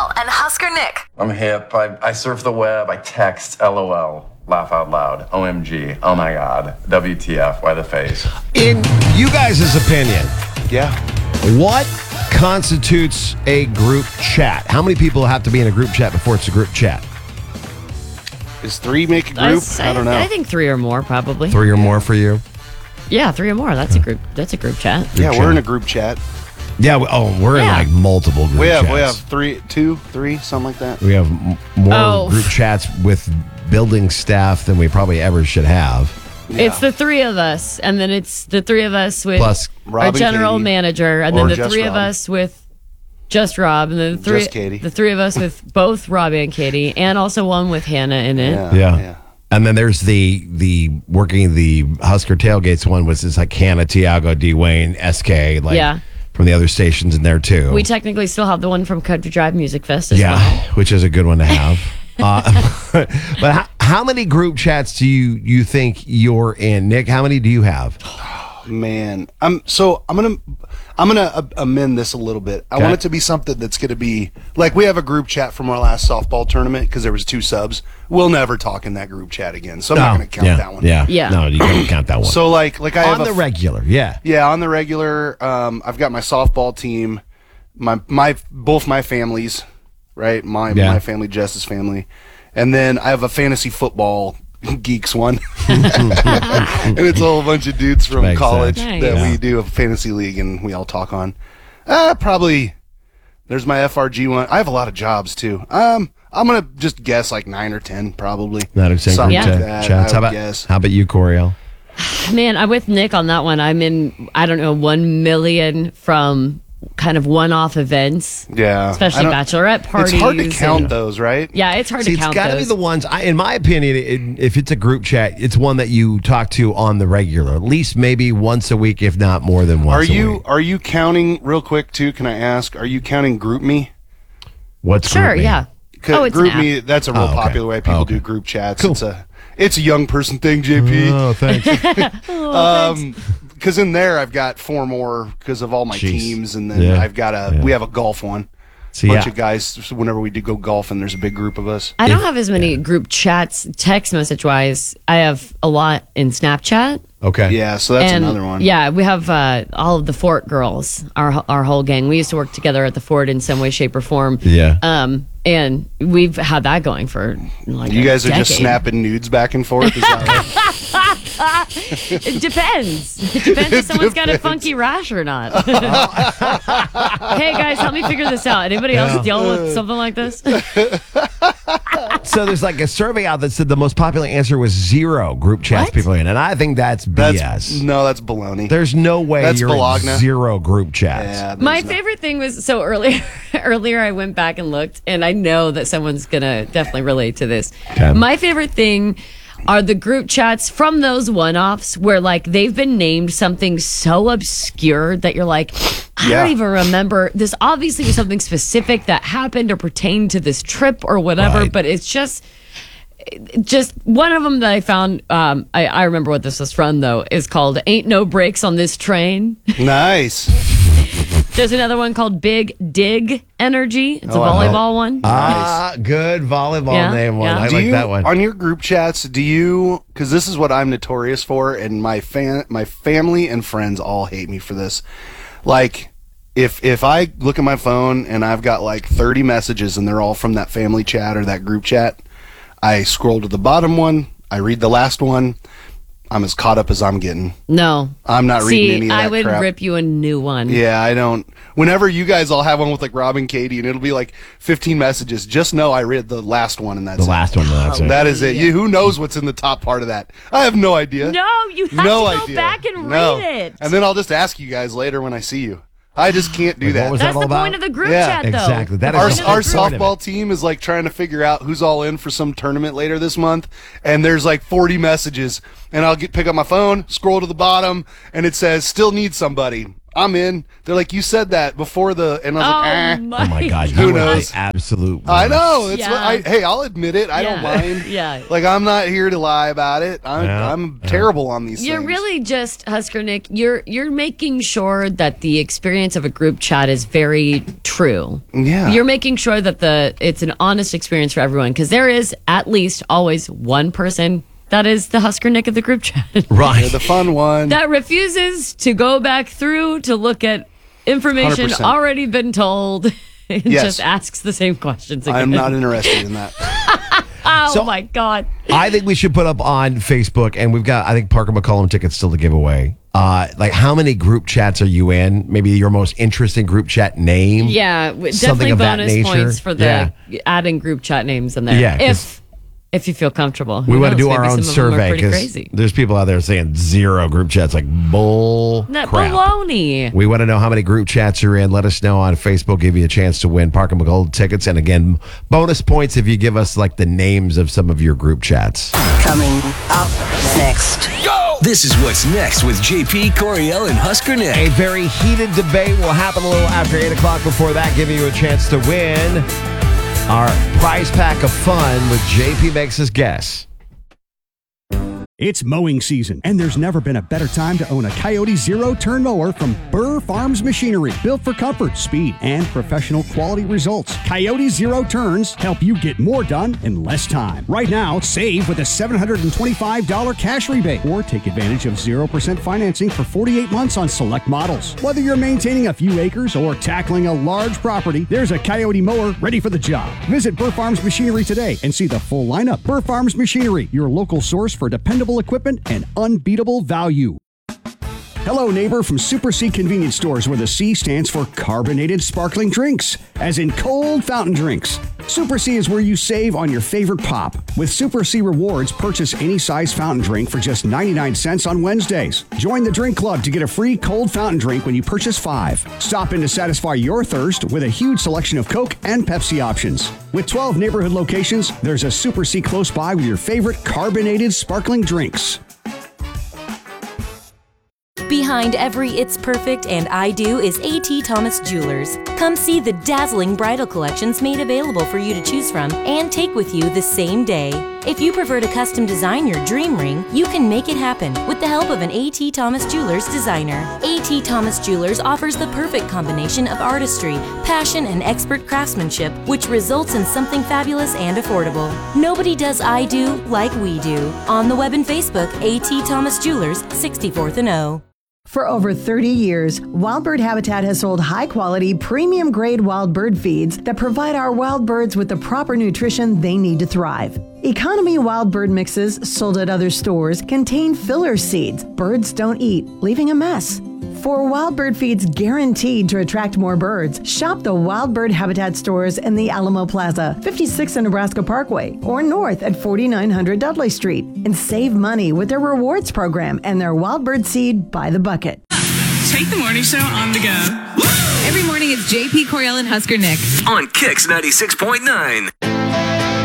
Coriel and Husker Nick. I'm hip. I surf the web. I text LOL. Laugh out loud. OMG. Oh my God. WTF. Why the face? In you guys' opinion, Yeah. what constitutes a group chat? How many people have to be in a group chat before it's a group chat? Is 3 make a group? I don't know. I think 3 or more, probably. 3 or more for you? Yeah, 3 or more. That's a group. That's a group chat. Yeah, chat. we're in a group chat. Yeah. We're in Yeah. like multiple group chats. We have 3, 2, 3, something like that. We have more Oh. group chats with building staff than we probably ever should have. Yeah. It's the 3 of us, and then it's the 3 of us with Plus Rob our and general Katie. manager, and Or then the just 3 of Rob. us with just Rob, and then Just Katie. the 3 of us with both Rob and Katie, and also one with Hannah in it. Yeah. And then there's the working the Husker Tailgates one, which is like Hannah, Tiago, Dwayne, SK, like Yeah. from the other stations in there too. We technically still have the one from Country Drive Music Fest as yeah, well. which is a good one to have. But how many group chats do you think you're in, Nick? How many do you have? Man, I'm gonna amend this a little bit. I Okay. want it to be something that's gonna be like we have a group chat from our last softball tournament because there was 2 subs. We'll never talk in that group chat again, so I'm not gonna count yeah, that one. Yeah, Yeah. No, you can't count that one. So like I have on the regular, yeah. Yeah, on the regular, I've got my softball team, my both my families, right? My family, Jess's family, and then I have a fantasy football geeks one, and it's a whole bunch of dudes from Makes college sense. that Nice. we do a fantasy league and we all talk on. Probably there's my FRG one. I have a lot of jobs too. I'm gonna just guess like 9 or 10, probably. Not a single Something group like chat. that, chats. I How would about guess. how about you, Coriel? Man, I'm with Nick on that one. I'm in, I don't know, 1 million from kind of one-off events, Yeah, especially I don't- bachelorette parties. It's hard to count and- those, right? Yeah, it's hard See, to it's count got to be those. the ones. In my opinion, if it's a group chat, it's one that you talk to on the regular, at least maybe once a week, if not more than once. a week. Are you counting real quick too? Can I ask? Are you counting GroupMe? What's Sure, GroupMe? yeah. Oh, it's an app. GroupMe. That's a real okay. popular way people Okay. do group chats. Cool. It's a young person thing, JP. Oh, thanks. Because in there I've got 4 more because of all my Jeez. teams, and then Yeah. I've got we have a golf one. See, Bunch yeah. of guys. So whenever we do go golfing, there's a big group of us. I don't have as many group chats, text message wise. I have a lot in Snapchat. Okay. Yeah, so that's And, another one. Yeah, we have all of the Fort girls, our whole gang. We used to work together at the Fort in some way, shape, or form. Yeah. And we've had that going for like You a guys are just decade. snapping nudes back and forth. Is that right? It depends. It depends if someone's got a funky rash or not. Hey guys, help me figure this out. Anybody else deal with something like this? So there's like a survey out that said the most popular answer was 0 group chats What? people are in, and I think that's BS. No, that's baloney. There's no way That's you're Bologna. in 0 group chats. Yeah, My there's no- favorite thing was so earlier I went back and looked, and I know that someone's gonna definitely relate to this. Okay. My favorite thing are the group chats from those one-offs where like they've been named something so obscure that you're like, I Yeah. don't even remember. This obviously was something specific that happened or pertained to this trip or whatever, Right. but it's just one of them that I found. I remember what this was from though. Is called "Ain't No Brakes on This Train." Nice. There's another one called Big Dig Energy. It's a Oh, I know. volleyball one. Good volleyball Yeah, name one. yeah. I Do like you, that one. on your group chats, do you, because this is what I'm notorious for, and my family and friends all hate me for this. Like, if I look at my phone and I've got like 30 messages and they're all from that family chat or that group chat, I scroll to the bottom one, I read the last one, I'm as caught up as I'm getting. No, I'm not reading any of that I would crap. rip you a new one. Yeah, I don't. Whenever you guys all have one with like Rob and Katie, and it'll be like 15 messages, just know I read the last one, and that's The it. last one. That's it. That is it. Who knows what's in the top part of that? I have no idea. No, you have No to go idea. back and No. read it. And then I'll just ask you guys later when I see you. I just can't do Wait, that. what was That's that all the about? point of the group Yeah, chat, though. exactly. That Our, is the our whole point of softball it. team is like trying to figure out who's all in for some tournament later this month, and there's like 40 messages, and I'll pick up my phone, scroll to the bottom, and it says still need somebody. I'm in. They're like, you said that before and I was like, Oh my God, Who you are knows? the absolute. I know. worst. It's Yeah. hey, I'll admit it. I don't Yeah. mind. Yeah. Like, I'm not here to lie about it. I'm terrible on these You're things. really just, Husker Nick, you're making sure that the experience of a group chat is very true. Yeah. You're making sure that it's an honest experience for everyone, because there is at least always one person that is the Husker Nick of the group chat. Right. You're the fun one. that refuses to go back through to look at information 100%. already been told and Yes. just asks the same questions again. I'm not interested in that. Oh So- my God. I think we should put up on Facebook, and we've got, I think, Parker McCollum tickets still to give away. Like, how many group chats are you in? Maybe your most interesting group chat name? Yeah, Something definitely of that bonus nature. points for the adding group chat names in there. Yeah, 'cause if you feel comfortable. We Who want to knows? do our Maybe own some of them are survey pretty because crazy. there's people out there saying 0 group chats, like bull That crap. baloney. We want to know how many group chats you're in. Let us know on Facebook. Give you a chance to win Parker McCollum tickets. And again, bonus points if you give us like the names of some of your group chats. Coming up next. This is what's next with JP, Coriel, and Husker Nick. A very heated debate will happen a little after 8 o'clock. Before that, giving you a chance to win our prize pack of fun with JP Makes Us Guess. It's mowing season, and there's never been a better time to own a Coyote zero-turn mower from Burr Farms Machinery. Built for comfort, speed, and professional quality results. Coyote Zero Turns help you get more done in less time. Right now, save with a $725 cash rebate, or take advantage of 0% financing for 48 months on select models. Whether you're maintaining a few acres or tackling a large property, there's a Coyote mower ready for the job. Visit Burr Farms Machinery today and see the full lineup. Burr Farms Machinery, your local source for dependable equipment and unbeatable value. Hello, neighbor from Super C Convenience Stores, where the C stands for carbonated sparkling drinks, as in cold fountain drinks. Super C is where you save on your favorite pop. With Super C Rewards, purchase any size fountain drink for just 99 cents on Wednesdays. Join the drink club to get a free cold fountain drink when you purchase 5. Stop in to satisfy your thirst with a huge selection of Coke and Pepsi options. With 12 neighborhood locations, there's a Super C close by with your favorite carbonated sparkling drinks. Behind every It's Perfect and I Do is A.T. Thomas Jewelers. Come see the dazzling bridal collections made available for you to choose from and take with you the same day. If you prefer to custom design your dream ring, you can make it happen with the help of an A.T. Thomas Jewelers designer. A.T. Thomas Jewelers offers the perfect combination of artistry, passion, and expert craftsmanship, which results in something fabulous and affordable. Nobody does I Do like we do. On the web and Facebook, A.T. Thomas Jewelers, 64th and O. For over 30 years, Wild Bird Habitat has sold high-quality, premium-grade wild bird feeds that provide our wild birds with the proper nutrition they need to thrive. Economy wild bird mixes sold at other stores contain filler seeds birds don't eat, leaving a mess. For wild bird feeds guaranteed to attract more birds, shop the Wild Bird Habitat stores in the Alamo Plaza, 56 and Nebraska Parkway, or north at 4900 Dudley Street, and save money with their rewards program and their wild bird seed by the bucket. Take the morning show on the go. Every morning it's JP, Coriel, and Husker Nick. On Kicks 96.9.